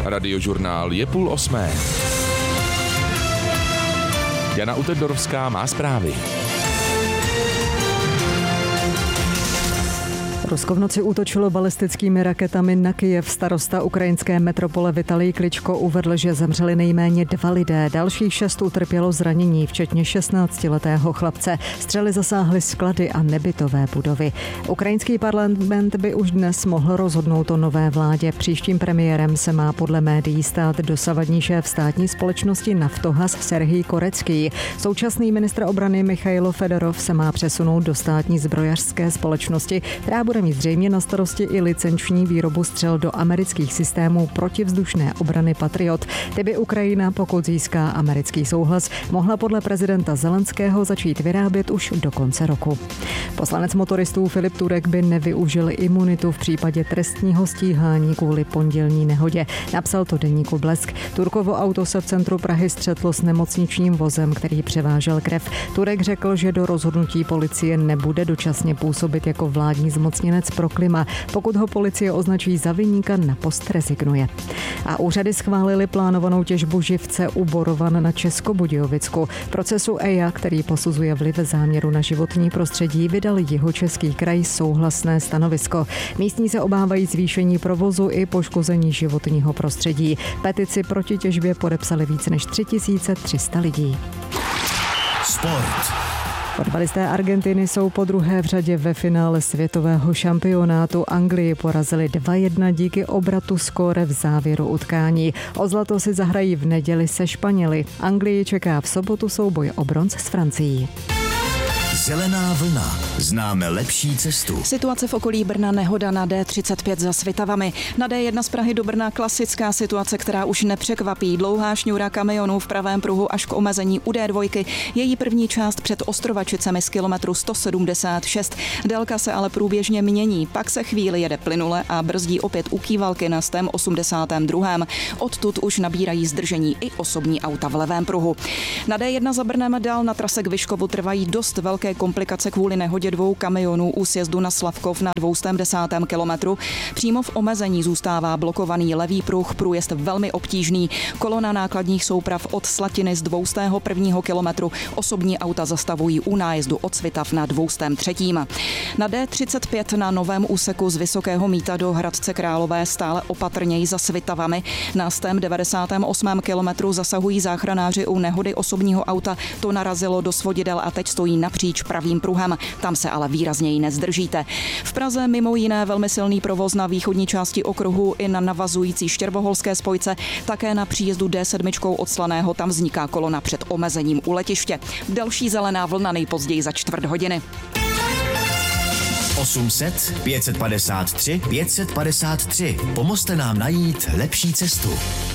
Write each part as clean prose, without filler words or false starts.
Radiožurnál je 7:30. Jana Utedorovská má zprávy. Rusko v noci útočilo balistickými raketami na Kyjev. Starosta ukrajinské metropole Vitalij Kličko uvedl, že zemřeli nejméně 2 lidé. Dalších 6 utrpělo zranění, včetně 16letého chlapce. Střely zasáhly sklady a nebytové budovy. Ukrajinský parlament by už dnes mohl rozhodnout o nové vládě. Příštím premiérem se má podle médií stát dosavadní šéf státní společnosti Naftogaz Serhij Korecký. Současný ministr obrany Michailo Fedorov se má přesunout do státní zbrojařské společnosti, která bude mít zřejmě na starosti i licenční výrobu střel do amerických systémů protivzdušné obrany Patriot. Ty by Ukrajina, pokud získá americký souhlas, mohla podle prezidenta Zelenského začít vyrábět už do konce roku. Poslanec motoristů Filip Turek by nevyužil imunitu v případě trestního stíhání kvůli pondělní nehodě. Napsal to deníku Blesk. Turkovo auto se v centru Prahy střetlo s nemocničním vozem, který převážel krev. Turek řekl, že do rozhodnutí policie nebude dočasně působit jako vládní zmocněnec pro klima. Pokud ho policie označí za viníka, na post rezignuje. A úřady schválili plánovanou těžbu živce u Borovan na Českobudějovicku. V procesu EIA, který posuzuje vliv záměru na životní prostředí, vydal Jihočeský kraj souhlasné stanovisko. Místní se obávají zvýšení provozu i poškození životního prostředí. Petici proti těžbě podepsali více než 3300 lidí. Sport. Fotbalisté Argentiny jsou podruhé v řadě ve finále světového šampionátu. Anglii porazili 2-1 díky obratu skóre v závěru utkání. O zlato si zahrají v neděli se Španěli. Anglii čeká v sobotu souboj o bronz s Francií. Zelená vlna. Známe lepší cestu. Situace v okolí Brna, nehoda na D35 za Svitavami. Na D1 z Prahy do Brna klasická situace, která už nepřekvapí. Dlouhá šňůra kamionů v pravém pruhu až k omezení u D2. Její první část před Ostrovačicemi z kilometru 176. Délka se ale průběžně mění. Pak se chvíli jede plynule a brzdí opět u Kývalky na 182. Odtud už nabírají zdržení i osobní auta v levém pruhu. Na D1 za Brnem dál na trase k Vyškovu trvají dost velké komplikace kvůli nehodě 2 kamionů u sjezdu na Slavkov na 210. kilometru. Přímo v omezení zůstává blokovaný levý pruh, průjezd velmi obtížný. Kolona nákladních souprav od Slatiny z 201. kilometru. Osobní auta zastavují u nájezdu od Svitav na 203. Na D35 na novém úseku z Vysokého Mýta do Hradce Králové stále opatrněji za Svitavami. Na 198. kilometru zasahují záchranáři u nehody osobního auta. To narazilo do svodidel a teď stojí napříč pravým pruhem. Tam se ale výrazněji nezdržíte. V Praze mimo jiné velmi silný provoz na východní části okruhu i na navazující štěrboholské spojce. Také na příjezdu D7 od Slaného tam vzniká kolona před omezením u letiště. Další zelená vlna nejpozději za 4 hodiny. 800 553 553. Pomozte nám najít lepší cestu.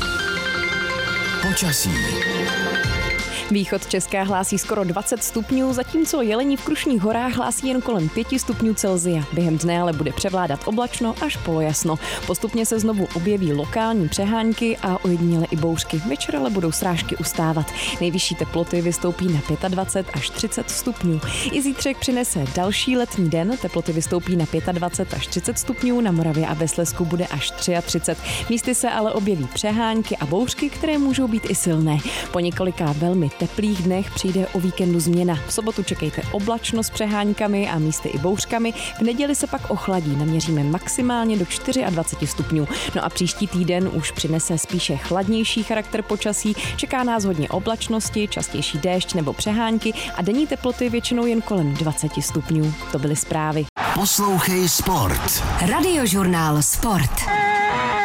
Počasí. Východ Česka hlásí skoro 20 stupňů, zatímco Jelení v Krušných horách hlásí jen kolem 5 stupňů Celsia. Během dne ale bude převládat oblačno až polojasno. Postupně se znovu objeví lokální přehánky a ojediněle i bouřky. Večer ale budou srážky ustávat. Nejvyšší teploty vystoupí na 25 až 30 stupňů. I zítřek přinese další letní den. Teploty vystoupí na 25 až 30 stupňů, na Moravě a ve Slezsku bude až 33. Místy se ale objeví přehánky a bouřky, které můžou být i silné. Po několika velmi teplých dnech přijde o víkendu změna. V sobotu čekejte oblačno s přeháňkami a místy i bouřkami. V neděli se pak ochladí, naměříme maximálně do 24 stupňů. No a příští týden už přinese spíše chladnější charakter počasí. Čeká nás hodně oblačnosti, častější déšť nebo přehánky a denní teploty většinou jen kolem 20 stupňů. To byly zprávy. Poslouchej Sport. Radiožurnál Sport.